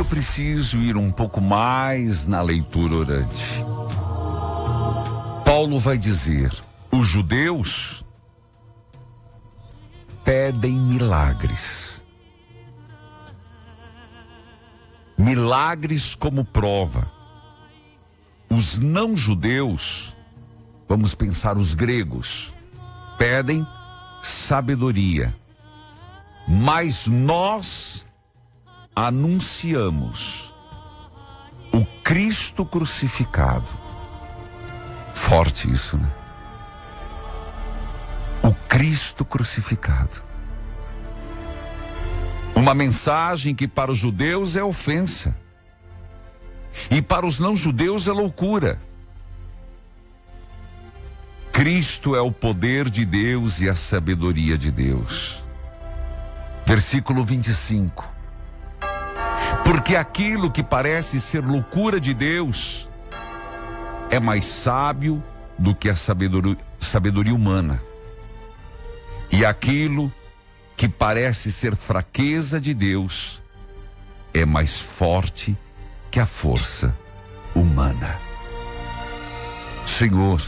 preciso ir um pouco mais na leitura orante. Paulo vai dizer: os judeus pedem milagres. Milagres como prova. Os não-judeus, vamos pensar os gregos, pedem sabedoria. Mas nós anunciamos o Cristo crucificado. Forte isso, né? O Cristo crucificado. Uma mensagem que para os judeus é ofensa. E para os não-judeus é loucura. Cristo é o poder de Deus e a sabedoria de Deus. Versículo 25. Porque aquilo que parece ser loucura de Deus é mais sábio do que a sabedoria humana. E aquilo que parece ser fraqueza de Deus é mais forte que a força humana. Senhor,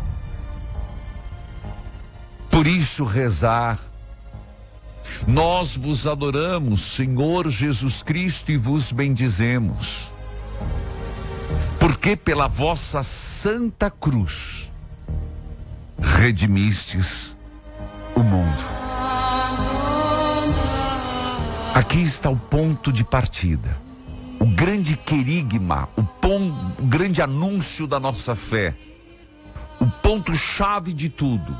por isso rezar: nós vos adoramos, Senhor Jesus Cristo, e vos bendizemos, porque pela vossa santa cruz redimistes o mundo. Aqui está o ponto de partida, o grande querigma, o grande anúncio da nossa fé, o ponto-chave de tudo.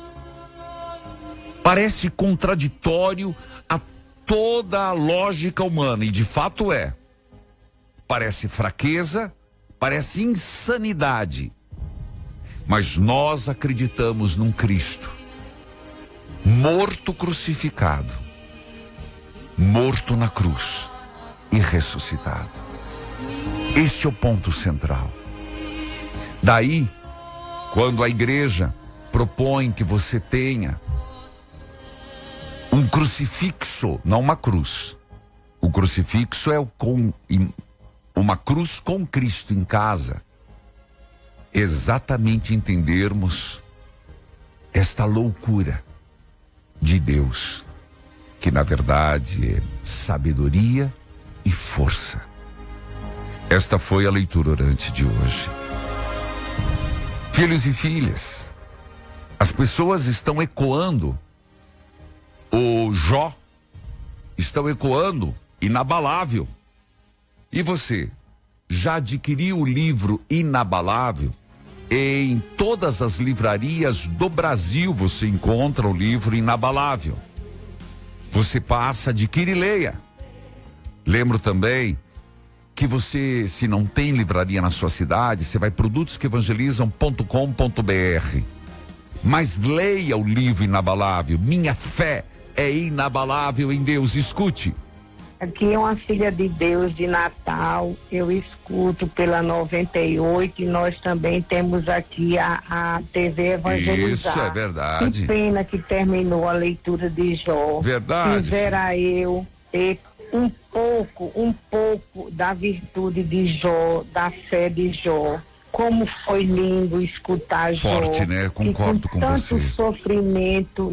Parece contraditório a toda a lógica humana, e de fato é. Parece fraqueza, parece insanidade. Mas nós acreditamos num Cristo morto crucificado, morto na cruz e ressuscitado. Este é o ponto central. Daí, quando a igreja propõe que você tenha um crucifixo, não uma cruz. O crucifixo é uma cruz com Cristo em casa. Exatamente entendermos esta loucura de Deus, que na verdade é sabedoria e força. Esta foi a leitura orante de hoje. Filhos e filhas, as pessoas estão ecoando o Jó, estão ecoando Inabalável. E você, já adquiriu o livro Inabalável? Em todas as livrarias do Brasil você encontra o livro Inabalável. Você passa, adquire e leia. Lembro também que você, se não tem livraria na sua cidade, você vai produtosqueevangelizam.com.br. Mas leia o livro Inabalável. Minha fé é inabalável em Deus. Escute. Aqui é uma filha de Deus de Natal, eu escuto pela 98 e nós também temos aqui a TV Evangelizar. Isso é verdade. Que pena que terminou a leitura de Jó. Verdade. Quisera eu ter um pouco da virtude de Jó, da fé de Jó. Como foi lindo escutar Jó. Forte, né? Concordo com você. Tanto sofrimento,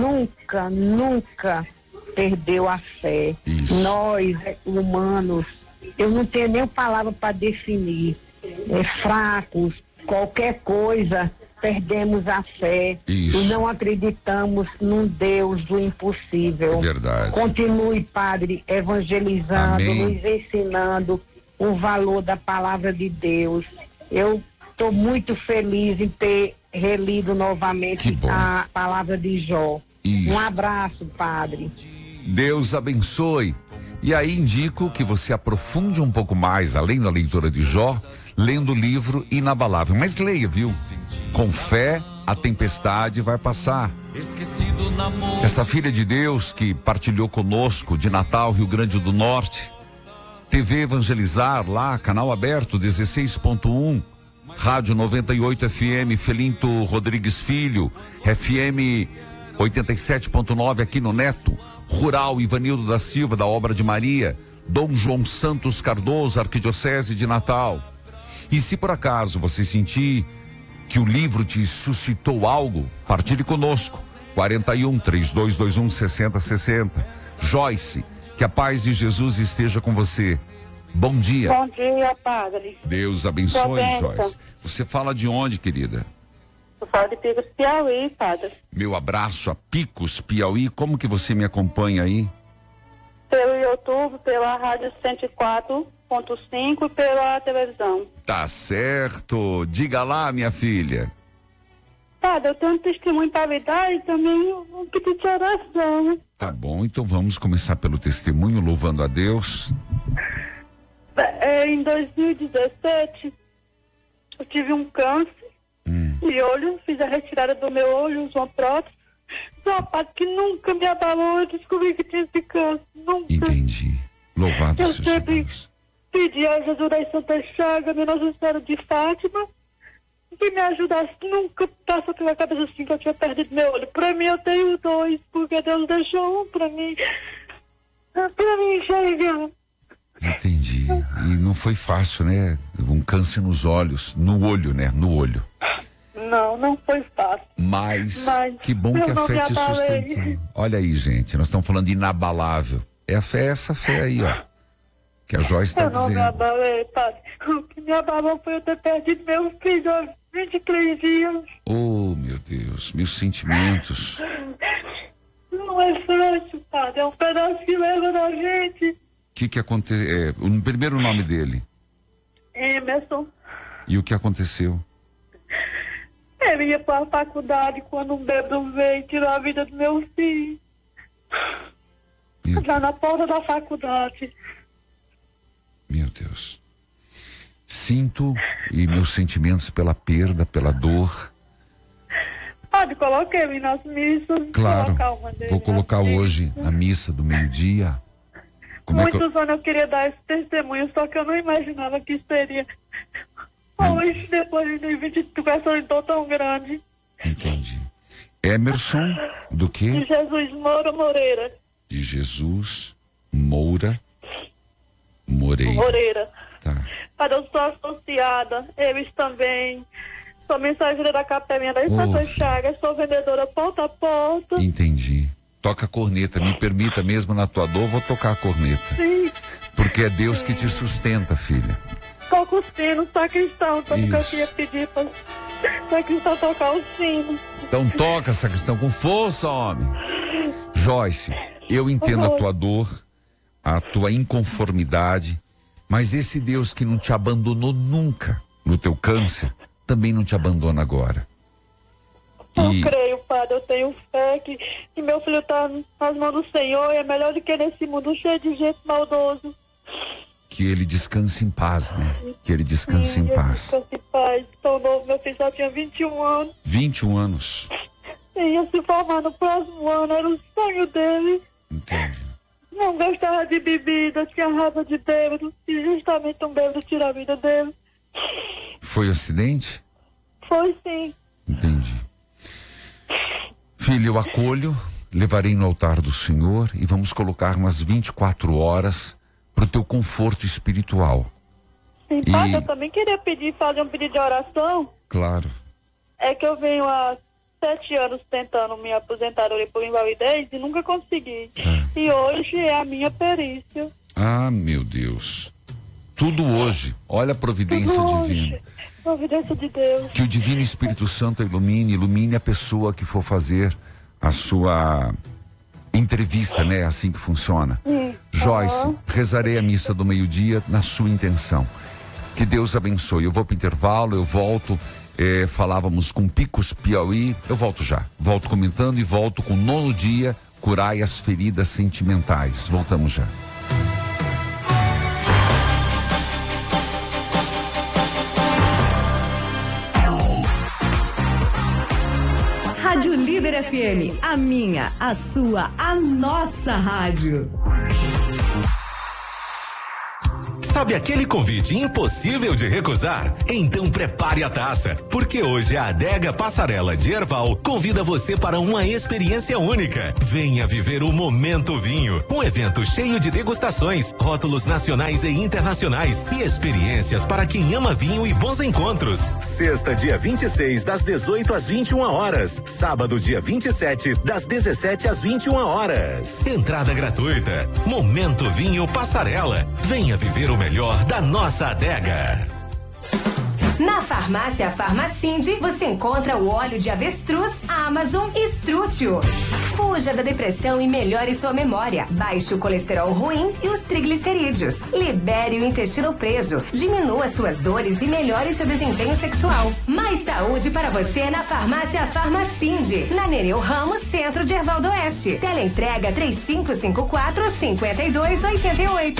nunca perdeu a fé. Isso. Nós, humanos, eu não tenho nem palavra para definir, fracos, qualquer coisa, perdemos a fé. Isso. E não acreditamos num Deus do impossível. É verdade. Continue, Padre, evangelizando, Amém. nos ensinando o valor da palavra de Deus. Eu estou muito feliz em ter relido novamente a palavra de Jó. Isso. Um abraço, Padre. Deus abençoe. E aí indico que você aprofunde um pouco mais, além da leitura de Jó, lendo o livro Inabalável. Mas leia, viu? Com fé, a tempestade vai passar. Essa filha de Deus que partilhou conosco de Natal, Rio Grande do Norte, TV Evangelizar lá, canal aberto 16.1, Rádio 98 FM, Felinto Rodrigues Filho, FM 87.9 aqui no Neto, Rural Ivanildo da Silva, da Obra de Maria, Dom João Santos Cardoso, Arquidiocese de Natal. E se por acaso você sentir que o livro te suscitou algo, partilhe conosco. 41-3221-6060. Joyce, que a paz de Jesus esteja com você. Bom dia. Bom dia, padre. Deus abençoe, Joyce. Você fala de onde, querida? Eu falo de Picos, Piauí, padre. Meu abraço a Picos, Piauí. Como que você me acompanha aí? Pelo YouTube, pela rádio 104.5 e pela televisão. Tá certo. Diga lá, minha filha. Padre, eu tenho um testemunho para me dar e também um pedido de oração. Tá bom, então vamos começar pelo testemunho, louvando a Deus. Em 2017, eu tive um câncer de olho, fiz a retirada do meu olho, usei uma prótese. Rapaz, que nunca me abalou, eu descobri que tinha esse câncer, nunca. Entendi. Louvado eu seja sempre Deus. Pedi a Jesus da Santa Chaga, minha Nossa Senhora de Fátima, que me ajudasse. Nunca passou pela cabeça assim que eu tinha perdido meu olho. Pra mim eu tenho 2, porque Deus deixou um pra mim enxergar. Entendi. E não foi fácil, né? Um câncer nos olhos, no olho, né? No olho. Não foi fácil. Mas que bom que a fé te sustentou. Olha aí, gente, nós estamos falando de inabalável. É a fé, essa fé aí, ó. Que a Joyce está dizendo. Eu não me abalei, padre. O que me abalou foi eu ter perdido meu filho há 23 dias. Oh, meu Deus, meus sentimentos. Não é fácil, padre. É um pedaço que leva da gente. O que aconteceu? O primeiro nome dele? Emerson. E o que aconteceu? Ele ia para a faculdade quando um bêbado veio e tirou a vida do meu filho. Lá na porta da faculdade. Meu Deus. Sinto e meus sentimentos pela perda, pela dor. Padre, coloquei nas missas. Claro, vou colocar hoje na missa do meio-dia. Muitos anos eu queria dar esse testemunho, só que eu não imaginava que seria hoje, depois de 2020, essa dor tão grande. Entendi. Emerson, do quê? De Jesus Moreira. De Jesus Moreira. Tá. Padre, eu sou associada, eles também. Sou mensageira da Capelinha da Santa Chagas, sou vendedora porta a porta. Entendi. Toca a corneta, me permita mesmo na tua dor, vou tocar a corneta. Sim. Porque é Deus que te sustenta, filha. Toca o sino, sacristão, então nunca queria pedir para sacristão tocar o sino. Então toca, sacristão, com força, homem. Joyce, eu entendo a tua dor, a tua inconformidade, mas esse Deus que não te abandonou nunca no teu câncer, também não te abandona agora. Eu creio, Padre, eu tenho fé que meu filho está nas mãos do Senhor e é melhor do que nesse mundo cheio de gente maldoso. Que ele descanse em paz, né? Que ele descanse em paz. Descanse em paz. Tão novo, meu filho só tinha 21 anos. 21 anos. Ia se formar no próximo ano, era o sonho dele. Entendi. Não gostava de bebida, tinha raiva de bêbado, e justamente um bêbado tirou a vida dele. Foi acidente? Foi sim. Entendi. Filho, eu acolho, levarei no altar do Senhor e vamos colocar umas 24 horas para o teu conforto espiritual. Sim, Padre, eu também queria fazer um pedido de oração. Claro. É que eu venho há 7 anos tentando me aposentar por invalidez e nunca consegui. E hoje é a minha perícia. Ah, meu Deus. Tudo hoje. Olha a providência divina. Providência de Deus. Que o Divino Espírito Santo ilumine a pessoa que for fazer a sua entrevista, né? Assim que funciona. Sim. Joyce, rezarei a missa do meio-dia na sua intenção. Que Deus abençoe. Eu vou para o intervalo, eu volto. Falávamos com Picos, Piauí. Eu volto já. Volto comentando e volto com o 9º dia. Curai as feridas sentimentais. Voltamos já. Rádio Líder FM, a minha, a sua, a nossa rádio. Sabe aquele convite impossível de recusar? Então prepare a taça, porque hoje a Adega Passarela de Herval convida você para uma experiência única. Venha viver o Momento Vinho, um evento cheio de degustações, rótulos nacionais e internacionais e experiências para quem ama vinho e bons encontros. Sexta, dia 26, das 18 às 21 horas. Sábado, dia 27, das 17 às 21 horas. Entrada gratuita. Momento Vinho Passarela. Venha viver o melhor da nossa adega. Na farmácia Farmacinde, você encontra o óleo de avestruz, Amazon e Strútil. Fuja da depressão e melhore sua memória. Baixe o colesterol ruim e os triglicerídeos. Libere o intestino preso. Diminua suas dores e melhore seu desempenho sexual. Mais saúde para você na farmácia Farmacinde. Na Nereu Ramos, centro de Herval do Oeste. Teleentrega 3554-5288.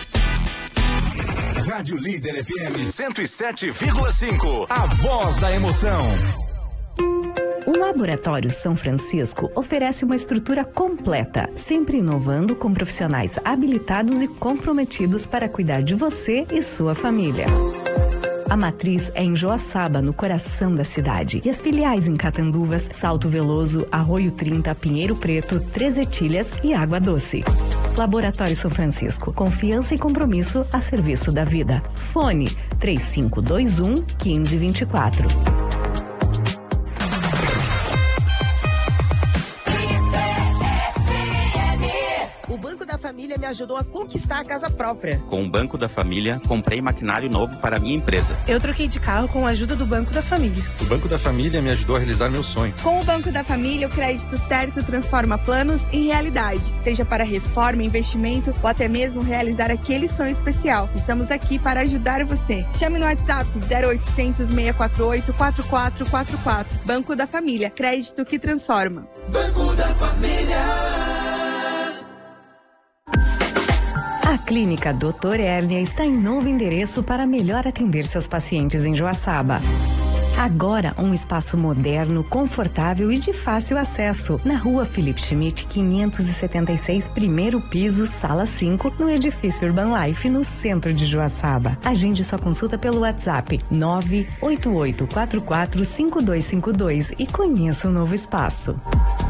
Rádio Líder FM 107,5. A voz da emoção. O Laboratório São Francisco oferece uma estrutura completa, sempre inovando com profissionais habilitados e comprometidos para cuidar de você e sua família. A matriz é em Joaçaba, no coração da cidade. E as filiais em Catanduvas, Salto Veloso, Arroio 30, Pinheiro Preto, Três Etilhas e Água Doce. Laboratório São Francisco. Confiança e compromisso a serviço da vida. Fone 3521-1524. O Banco da Família me ajudou a conquistar a casa própria. Com o Banco da Família, comprei maquinário novo para a minha empresa. Eu troquei de carro com a ajuda do Banco da Família. O Banco da Família me ajudou a realizar meu sonho. Com o Banco da Família, o crédito certo transforma planos em realidade. Seja para reforma, investimento ou até mesmo realizar aquele sonho especial. Estamos aqui para ajudar você. Chame no WhatsApp 0800 648 4444. Banco da Família, crédito que transforma. Banco da Família. A Clínica Dr. Hérnia está em novo endereço para melhor atender seus pacientes em Joaçaba. Agora, um espaço moderno, confortável e de fácil acesso. Na rua Felipe Schmidt, 576, primeiro piso, sala 5, no edifício Urban Life, no centro de Joaçaba. Agende sua consulta pelo WhatsApp 988445252 e conheça o novo espaço.